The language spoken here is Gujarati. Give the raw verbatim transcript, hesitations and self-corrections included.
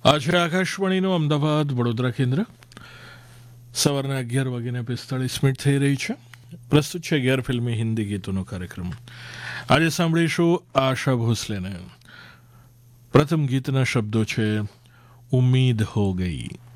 આજે આકાશવાણીનું અમદાવાદ વડોદરા કેન્દ્ર સવારના અગિયાર વાગીને પિસ્તાળીસ મિનિટ થઈ રહી છે. પ્રસ્તુત છે અગિયાર ફિલ્મી હિન્દી ગીતોનો કાર્યક્રમ. આજે સાંભળીશું આશા ભોસલેને. પ્રથમ ગીતના શબ્દો છે ઉમ્મીદ હો ગઈ.